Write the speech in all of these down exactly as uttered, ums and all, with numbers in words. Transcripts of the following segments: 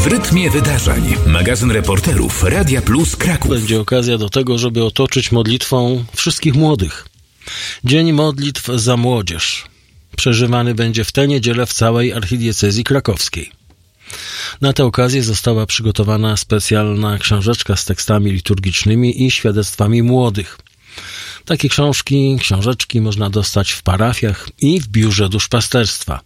W rytmie wydarzeń. Magazyn reporterów Radia Plus Kraków. Będzie okazja do tego, żeby otoczyć modlitwą wszystkich młodych. Dzień modlitw za młodzież. Przeżywany będzie w tę niedzielę w całej archidiecezji krakowskiej. Na tę okazję została przygotowana specjalna książeczka z tekstami liturgicznymi i świadectwami młodych. Takie książki, książeczki można dostać w parafiach i w biurze duszpasterstwa.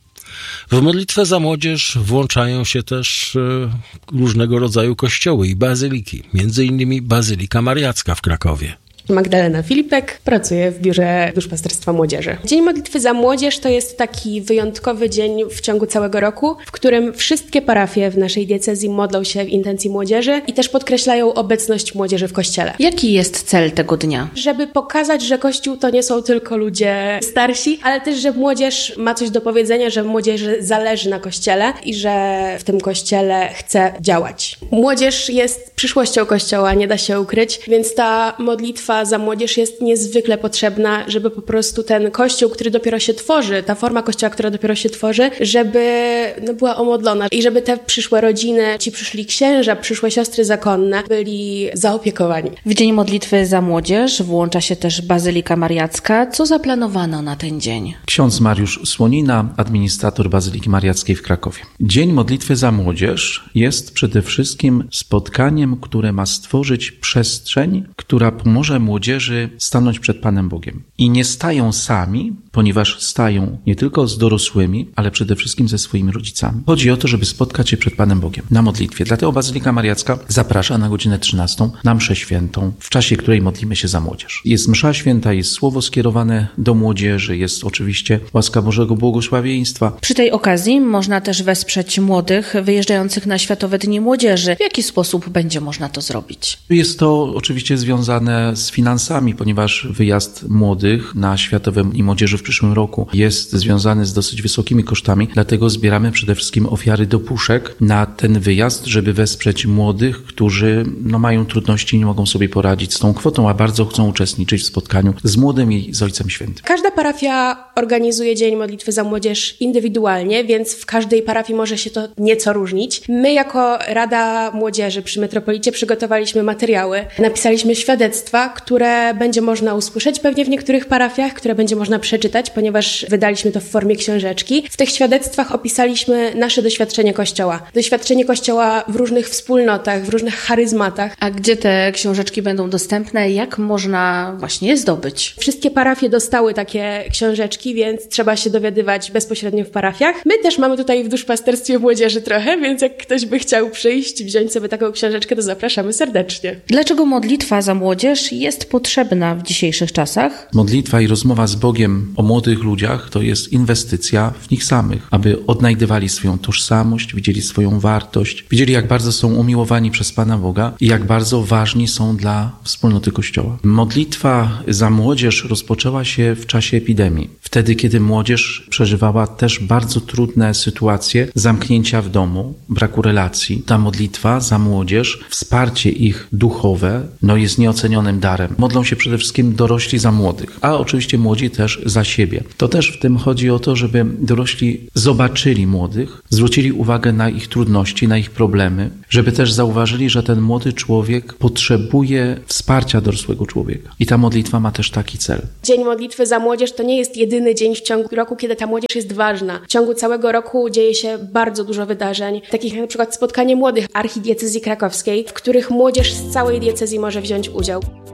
W modlitwę za młodzież włączają się też e, różnego rodzaju kościoły i bazyliki, między innymi Bazylika Mariacka w Krakowie. Magdalena Filipek, pracuję w Biurze Duszpasterstwa Młodzieży. Dzień Modlitwy za Młodzież to jest taki wyjątkowy dzień w ciągu całego roku, w którym wszystkie parafie w naszej diecezji modlą się w intencji młodzieży i też podkreślają obecność młodzieży w kościele. Jaki jest cel tego dnia? Żeby pokazać, że Kościół to nie są tylko ludzie starsi, ale też, że młodzież ma coś do powiedzenia, że młodzieży zależy na Kościele i że w tym Kościele chce działać. Młodzież jest przyszłością Kościoła, nie da się ukryć, więc ta modlitwa za młodzież jest niezwykle potrzebna, żeby po prostu ten Kościół, który dopiero się tworzy, ta forma Kościoła, która dopiero się tworzy, żeby no, była omodlona i żeby te przyszłe rodziny, ci przyszli księża, przyszłe siostry zakonne byli zaopiekowani. W Dzień Modlitwy za Młodzież włącza się też Bazylika Mariacka. Co zaplanowano na ten dzień? Ksiądz Mariusz Słonina, administrator Bazyliki Mariackiej w Krakowie. Dzień Modlitwy za Młodzież jest przede wszystkim spotkaniem, które ma stworzyć przestrzeń, która pomoże młodzieży stanąć przed Panem Bogiem. I nie stają sami, ponieważ stają nie tylko z dorosłymi, ale przede wszystkim ze swoimi rodzicami. Chodzi o to, żeby spotkać się przed Panem Bogiem na modlitwie. Dlatego Bazylika Mariacka zaprasza na godzinę trzynastą na mszę świętą, w czasie której modlimy się za młodzież. Jest msza święta, jest słowo skierowane do młodzieży, jest oczywiście łaska Bożego błogosławieństwa. Przy tej okazji można też wesprzeć młodych wyjeżdżających na Światowe Dni Młodzieży. W jaki sposób będzie można to zrobić? Jest to oczywiście związane z finansami, ponieważ wyjazd młodych na Światowe Dni Młodzieży w przyszłym roku jest związany z dosyć wysokimi kosztami, dlatego zbieramy przede wszystkim ofiary do puszek na ten wyjazd, żeby wesprzeć młodych, którzy no, mają trudności i nie mogą sobie poradzić z tą kwotą, a bardzo chcą uczestniczyć w spotkaniu z młodym i z Ojcem Świętym. Każda parafia organizuje Dzień Modlitwy za Młodzież indywidualnie, więc w każdej parafii może się to nieco różnić. My jako Rada Młodzieży przy Metropolicie przygotowaliśmy materiały, napisaliśmy świadectwa, które będzie można usłyszeć pewnie w niektórych parafiach, które będzie można przeczytać, ponieważ wydaliśmy to w formie książeczki. W tych świadectwach opisaliśmy nasze doświadczenie Kościoła. Doświadczenie Kościoła w różnych wspólnotach, w różnych charyzmatach. A gdzie te książeczki będą dostępne? Jak można właśnie je zdobyć? Wszystkie parafie dostały takie książeczki, więc trzeba się dowiadywać bezpośrednio w parafiach. My też mamy tutaj w Duszpasterstwie Młodzieży trochę, więc jak ktoś by chciał przyjść i wziąć sobie taką książeczkę, to zapraszamy serdecznie. Dlaczego modlitwa za młodzież jest potrzebna w dzisiejszych czasach? Modlitwa i rozmowa z Bogiem o młodych ludziach to jest inwestycja w nich samych, aby odnajdywali swoją tożsamość, widzieli swoją wartość, widzieli jak bardzo są umiłowani przez Pana Boga i jak bardzo ważni są dla wspólnoty Kościoła. Modlitwa za młodzież rozpoczęła się w czasie epidemii. Wtedy, kiedy młodzież przeżywała też bardzo trudne sytuacje zamknięcia w domu, braku relacji. Ta modlitwa za młodzież, wsparcie ich duchowe, no jest nieocenionym darem. Modlą się przede wszystkim dorośli za młodych, a oczywiście młodzi też za siebie. To też w tym chodzi o to, żeby dorośli zobaczyli młodych, zwrócili uwagę na ich trudności, na ich problemy, żeby też zauważyli, że ten młody człowiek potrzebuje wsparcia dorosłego człowieka. I ta modlitwa ma też taki cel. Dzień Modlitwy za Młodzież to nie jest jedyny dzień w ciągu roku, kiedy ta młodzież jest ważna. W ciągu całego roku dzieje się bardzo dużo wydarzeń, takich jak na przykład spotkanie młodych archidiecezji krakowskiej, w których młodzież z całej diecezji może wziąć udział.